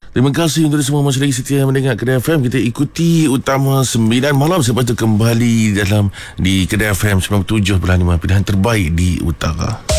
Terima kasih untuk semua masih lagi setia mendengar Kedai FM. Kita ikuti utama 9 malam. Selepas itu kembali di Kedai FM 97.5, pilihan terbaik di utara.